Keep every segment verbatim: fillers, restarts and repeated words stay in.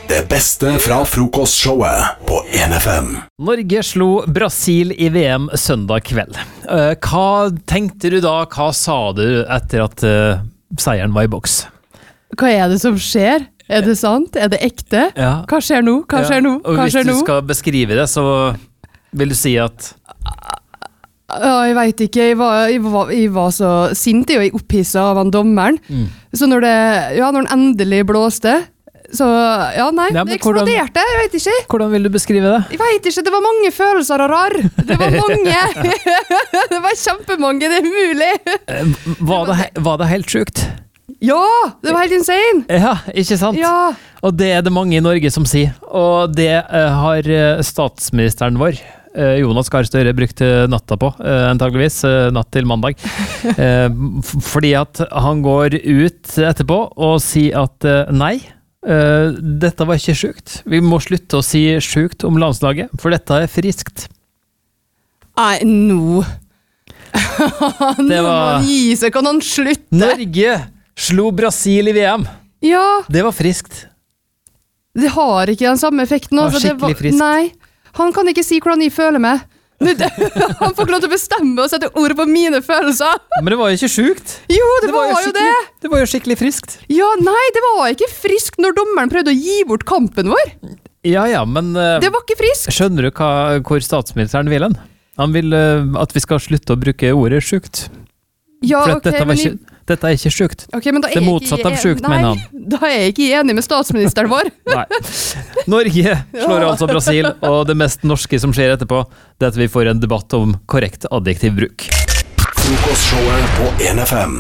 Det beste fra frokostshowet på en F M. Norge slo Brasil i V M søndag kveld. Eh, Hva tenkte du da? Hva sa du etter at eh, seieren var i boks? Hva er det som skjer? Er det sant? Er det ekte? Ja. Hva skjer nå? Hva Ja. skjer nå? Og Hva hvis skjer du nå? skal beskrive det, så vil du si at Ja, jeg vet ikke, jeg var, jeg var, jeg var så sint, jeg, og jeg opphisset av han dommeren. Mm. Så når det, ja, når den endelig blåste, så, ja, nei, Ja, men det eksploderte, jeg vet ikke. Hvordan vil du beskrive det? Jeg vet ikke, det var mange følelser og rar. Det var mange. Det var kjempemange, det er mulig. Eh, Var det, he- var det helt sjukt? Ja, det var helt insane. Ja, ikke sant? Ja, Og det er det mange i Norge som sier. Og det eh, har eh, statsministeren vår, eh, Jonas Gahr Støre, brukt eh, natta på, eh, antageligvis, eh, natt til mandag. Eh, f- fordi at han går ut etterpå og sier at eh, nei, eh, dette var ikke sjukt. Vi må slutte å si sjukt om landslaget, for dette er friskt. nei, nå. Nå må var- han gi seg, kan han slutte? Norge slo Brasil i V M. Ja, Det var friskt. det har ikke den samme effekten. Det var altså, det skikkelig friskt. Nei, han kan ikke si hvordan jeg føler meg. Nå, det- Han får ikke lov til å bestemme og sette ord på mine følelser. Men det var jo ikke sjukt. Jo, det, var jo det. skikkelig, det var jo skikkelig friskt. Ja, nei, det var ikke friskt når dommeren prøvde å gi bort kampen vår. Ja, ja, men eh, Det var ikke friskt. skjønner du hva, hvor statsministeren vil hen? Han vil eh, at vi skal slutte å bruke ordet sjukt. Ja, For ok, at dette, var men, ikke, dette er ikke sjukt. ok, men da er Det jeg motsatte ikke av en- sjukt, nei, mener han. Da er jeg ikke enig med statsministeren vår. Nei. Norge slår Ja. altså Brasil, og det mest norske som skjer etterpå, det er at vi får en debatt om korrekt adjektivbruk. Frokostshowet på en F M.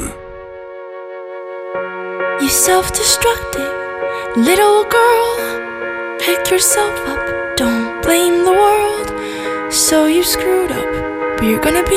You self-destructive little girl. Pick yourself up, don't blame the world. So you screwed up, but you're gonna be